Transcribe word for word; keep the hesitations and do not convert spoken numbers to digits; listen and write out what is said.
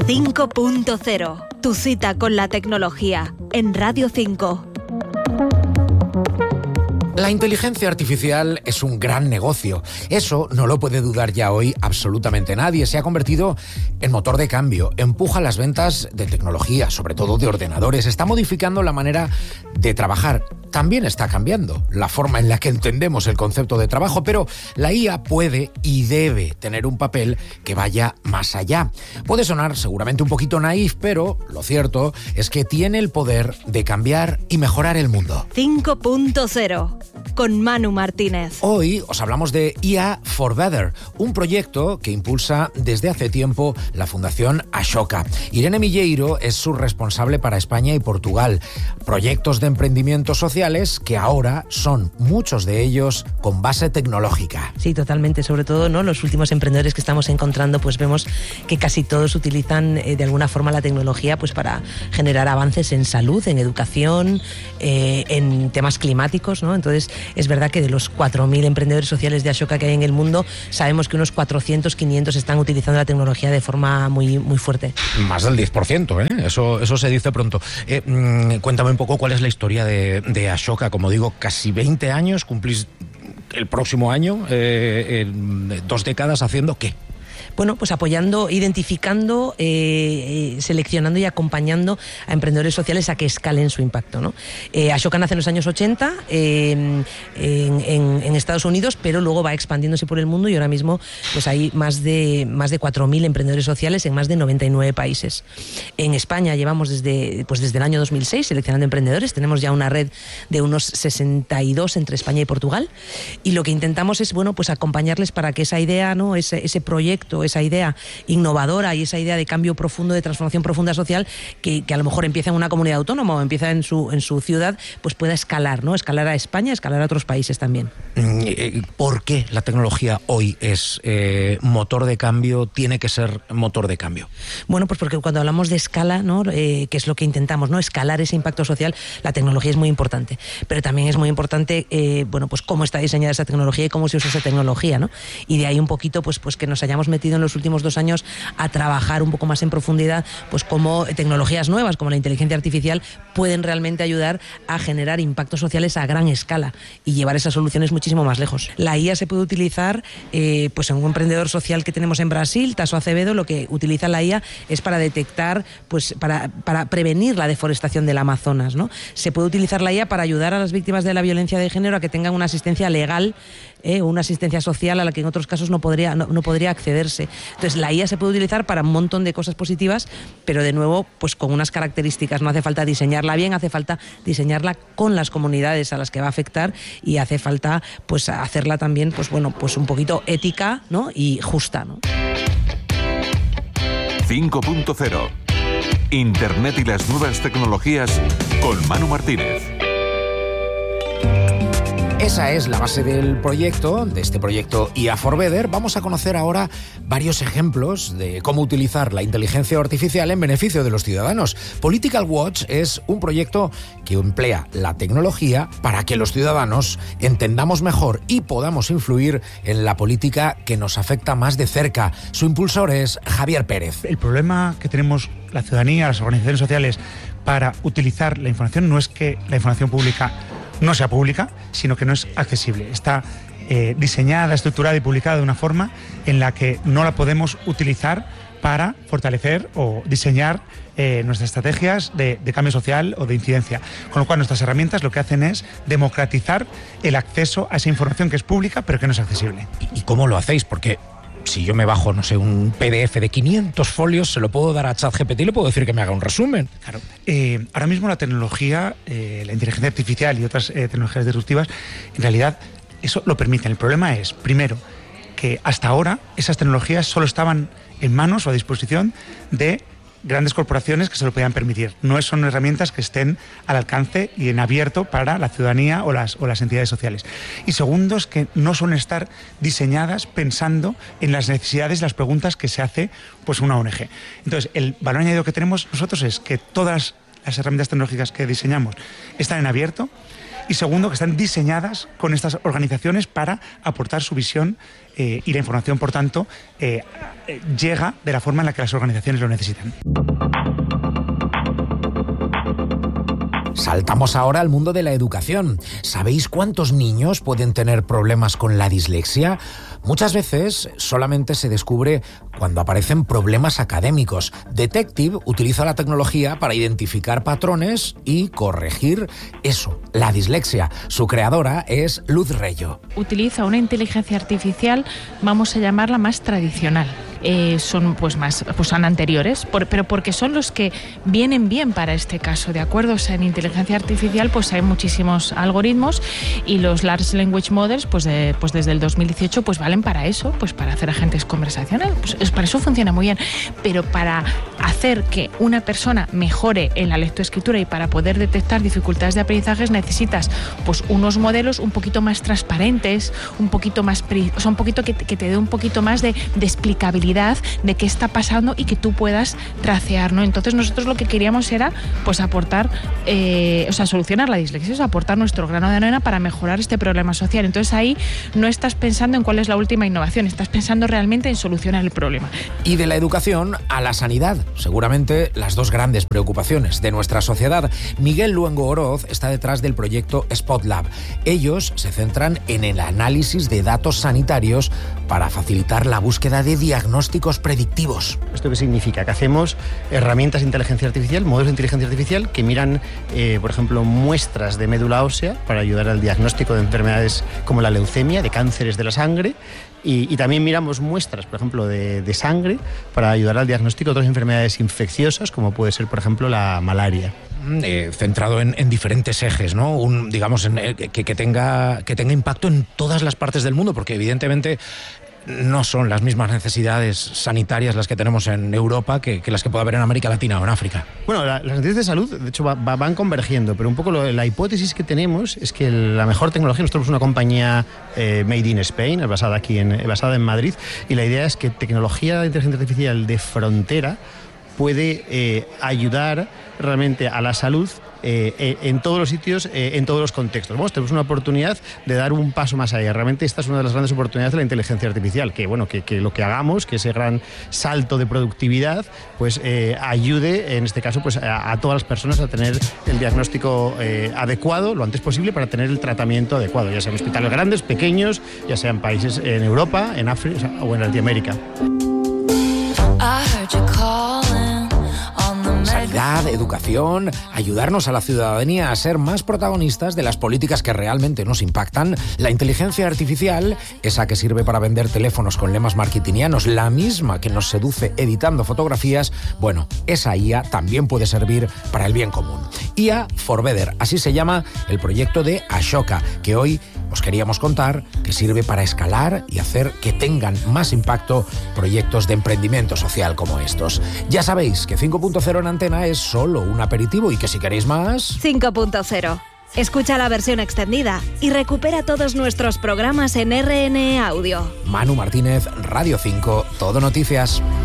cinco punto cero. Tu cita con la tecnología en Radio cinco. La inteligencia artificial es un gran negocio. Eso no lo puede dudar ya hoy absolutamente nadie. Se ha convertido en motor de cambio. Empuja las ventas de tecnología, sobre todo de ordenadores. Está modificando la manera de trabajar. También está cambiando la forma en la que entendemos el concepto de trabajo, pero la I A puede y debe tener un papel que vaya más allá. Puede sonar seguramente un poquito naif, pero lo cierto es que tiene el poder de cambiar y mejorar el mundo. cinco punto cero. Con Manu Martínez. Hoy os hablamos de I A for Better, un proyecto que impulsa desde hace tiempo la Fundación Ashoka. Irene Milleiro es su responsable para España y Portugal. Proyectos de emprendimiento sociales que ahora son muchos de ellos con base tecnológica. Sí, totalmente. Sobre todo, ¿no?, los últimos emprendedores que estamos encontrando, pues vemos que casi todos utilizan eh, de alguna forma la tecnología pues para generar avances en salud, en educación, eh, en temas climáticos, ¿no? Entonces, es verdad que de los cuatro mil emprendedores sociales de Ashoka que hay en el mundo, sabemos que unos cuatrocientos, quinientos están utilizando la tecnología de forma muy, muy fuerte. Más del diez por ciento, ¿eh? Eso, eso se dice pronto. Eh, mmm, cuéntame un poco cuál es la historia de, de Ashoka. Como digo, casi veinte años, cumplís el próximo año, eh, eh, dos décadas haciendo ¿qué? Bueno, pues apoyando, identificando, eh, seleccionando y acompañando a emprendedores sociales a que escalen su impacto, ¿no? Eh, Ashoka nace en los años ochenta eh, en, en, en Estados Unidos, pero luego va expandiéndose por el mundo y ahora mismo pues hay más de, más de cuatro mil emprendedores sociales en más de noventa y nueve países. En España llevamos desde, pues desde el año dos mil seis seleccionando emprendedores, tenemos ya una red de unos sesenta y dos entre España y Portugal y lo que intentamos es, bueno, pues acompañarles para que esa idea, ¿no?, ese, ese proyecto, esa idea innovadora y esa idea de cambio profundo, de transformación profunda social, que, que a lo mejor empieza en una comunidad autónoma o empieza en su, en su ciudad, pues pueda escalar, ¿no? Escalar a España, escalar a otros países también. ¿Por qué la tecnología hoy es eh, motor de cambio, tiene que ser motor de cambio? Bueno, pues porque cuando hablamos de escala, ¿no?, eh, que es lo que intentamos, ¿no?, escalar ese impacto social, la tecnología es muy importante, pero también es muy importante, eh, bueno, pues cómo está diseñada esa tecnología y cómo se usa esa tecnología, ¿no? Y de ahí un poquito, pues, pues que nos hayamos metido en los últimos dos años a trabajar un poco más en profundidad, pues cómo tecnologías nuevas como la inteligencia artificial pueden realmente ayudar a generar impactos sociales a gran escala y llevar esas soluciones muchísimo más lejos. La I A se puede utilizar, eh, pues en un emprendedor social que tenemos en Brasil, Tasso Acevedo, lo que utiliza la I A es para detectar, pues para, para prevenir la deforestación del Amazonas, ¿no? Se puede utilizar la I A para ayudar a las víctimas de la violencia de género a que tengan una asistencia legal, eh, una asistencia social a la que en otros casos no podría, no, no podría accederse. Entonces la I A se puede utilizar para un montón de cosas positivas, pero de nuevo pues con unas características. No hace falta diseñarla bien, hace falta diseñarla con las comunidades a las que va a afectar y hace falta pues hacerla también pues bueno pues un poquito ética, ¿no?, y justa, ¿no? cinco punto cero. Internet y las nuevas tecnologías con Manu Martínez. Esa es la base del proyecto, de este proyecto I A for Better. Vamos a conocer ahora varios ejemplos de cómo utilizar la inteligencia artificial en beneficio de los ciudadanos. Political Watch es un proyecto que emplea la tecnología para que los ciudadanos entendamos mejor y podamos influir en la política que nos afecta más de cerca. Su impulsor es Javier Pérez. El problema que tenemos la ciudadanía, las organizaciones sociales, para utilizar la información no es que la información pública no sea pública, sino que no es accesible. Está eh, diseñada, estructurada y publicada de una forma en la que no la podemos utilizar para fortalecer o diseñar eh, nuestras estrategias de, de cambio social o de incidencia. Con lo cual nuestras herramientas lo que hacen es democratizar el acceso a esa información que es pública pero que no es accesible. ¿Y cómo lo hacéis? Porque si yo me bajo, no sé, un P D F de quinientos folios, se lo puedo dar a ChatGPT y le puedo decir que me haga un resumen. Claro. Eh, ahora mismo la tecnología, eh, la inteligencia artificial y otras eh, tecnologías disruptivas, en realidad eso lo permiten. El problema es, primero, que hasta ahora esas tecnologías solo estaban en manos o a disposición de grandes corporaciones que se lo podían permitir. No son herramientas que estén al alcance y en abierto para la ciudadanía o las, o las entidades sociales. Y segundo, es que no suelen estar diseñadas pensando en las necesidades y las preguntas que se hace pues, una O N G. Entonces, el valor añadido que tenemos nosotros es que todas las herramientas tecnológicas que diseñamos están en abierto, Y segundo, que están diseñadas con estas organizaciones para aportar su visión eh, y la información, por tanto, eh, eh, llega de la forma en la que las organizaciones lo necesitan. Saltamos ahora al mundo de la educación. ¿Sabéis cuántos niños pueden tener problemas con la dislexia? Muchas veces solamente se descubre cuando aparecen problemas académicos. Detective utiliza la tecnología para identificar patrones y corregir eso, la dislexia. Su creadora es Luz Reyo. Utiliza una inteligencia artificial, vamos a llamarla más tradicional. Eh, son pues más pues son anteriores, por, pero porque son los que vienen bien para este caso, ¿de acuerdo? O sea, en inteligencia artificial pues hay muchísimos algoritmos y los Large Language Models pues, de, pues desde el dos mil dieciocho pues valen para eso, pues para hacer agentes conversacionales, pues es, para eso funciona muy bien, pero para hacer que una persona mejore en la lectoescritura y para poder detectar dificultades de aprendizaje necesitas pues unos modelos un poquito más transparentes, un poquito más, o sea, un poquito que, que te dé un poquito más de, de explicabilidad de qué está pasando y que tú puedas tracear, ¿no? Entonces nosotros lo que queríamos era pues aportar, eh, o sea, solucionar la dislexia, o sea, aportar nuestro grano de arena para mejorar este problema social. Entonces ahí no estás pensando en cuál es la última innovación, estás pensando realmente en solucionar el problema. Y de la educación a la sanidad, seguramente las dos grandes preocupaciones de nuestra sociedad. Miguel Luengo Oroz está detrás del proyecto SpotLab. Ellos se centran en el análisis de datos sanitarios para facilitar la búsqueda de diagnósticos predictivos. ¿Esto qué significa? Que hacemos herramientas de inteligencia artificial, modelos de inteligencia artificial que miran, eh, por ejemplo, muestras de médula ósea para ayudar al diagnóstico de enfermedades como la leucemia, de cánceres de la sangre. Y, y también miramos muestras, por ejemplo, de, de sangre para ayudar al diagnóstico de otras enfermedades infecciosas, como puede ser, por ejemplo, la malaria. Eh, centrado en, en diferentes ejes, ¿no? Un, digamos, en, eh, que, que, tenga, que tenga impacto en todas las partes del mundo, porque evidentemente no son las mismas necesidades sanitarias las que tenemos en Europa que, que las que puede haber en América Latina o en África. Bueno, la, las necesidades de salud, de hecho, va, va, van convergiendo, pero un poco lo, la hipótesis que tenemos es que la mejor tecnología, nosotros somos una compañía eh, made in Spain, basada aquí en, basada en Madrid, y la idea es que tecnología de inteligencia artificial de frontera puede eh, ayudar realmente a la salud eh, en todos los sitios, eh, en todos los contextos. Vamos, tenemos una oportunidad de dar un paso más allá. Realmente esta es una de las grandes oportunidades de la inteligencia artificial, que bueno, que, que lo que hagamos, que ese gran salto de productividad, pues eh, ayude, en este caso, pues a, a todas las personas a tener el diagnóstico eh, adecuado lo antes posible para tener el tratamiento adecuado, ya sean hospitales grandes, pequeños, ya sean países en Europa, en África o en Latinoamérica. Sanidad, educación, ayudarnos a la ciudadanía a ser más protagonistas de las políticas que realmente nos impactan. La inteligencia artificial, esa que sirve para vender teléfonos con lemas marketingianos, la misma que nos seduce editando fotografías, bueno, esa I A también puede servir para el bien común. I A for Better, así se llama el proyecto de Ashoka, que hoy os queríamos contar, que sirve para escalar y hacer que tengan más impacto proyectos de emprendimiento social como estos. Ya sabéis que cinco punto cero en Antena es solo un aperitivo y que si queréis más... cinco punto cero. Escucha la versión extendida y recupera todos nuestros programas en R N E Audio. Manu Martínez, Radio cinco, Todo Noticias.